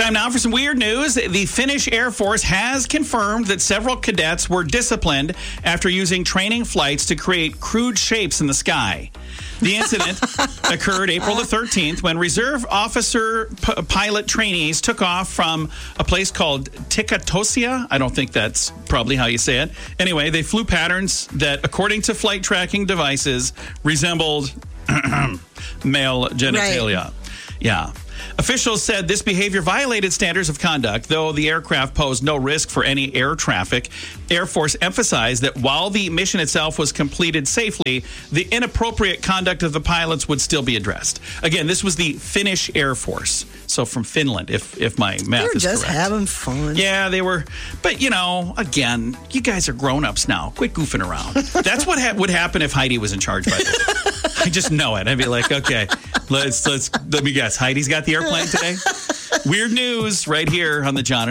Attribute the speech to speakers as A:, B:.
A: Time now for some weird news. The Finnish Air Force has confirmed that several cadets were disciplined after using training flights to create crude shapes in the sky. The incident occurred April the 13th when reserve officer pilot trainees took off from a place called Tikatosia. I don't think that's probably how you say it. Anyway, they flew patterns that, according to flight tracking devices, resembled male genitalia.
B: Right.
A: Yeah. Officials said this behavior violated standards of conduct, though the aircraft posed no risk for any air traffic. Air Force emphasized that while the mission itself was completed safely, the inappropriate conduct of the pilots would still be addressed. Again, this was the Finnish Air Force, so from Finland, if my math
B: They're
A: is
B: just
A: correct.
B: having fun.
A: Yeah, they were. But, again, you guys are grown-ups now. Quit goofing around. That's what would happen if Heidi was in charge, by the way. I just know it. I'd be like, okay, let me guess. Heidi's got the airplane today? Weird news right here on the John